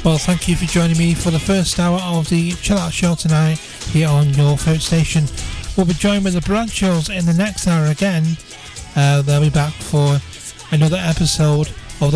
Well, thank you for joining me for the first hour of the Chill Out Show tonight here on your favourite station. We'll be joined with the Branchos in the next hour again. They'll be back for another episode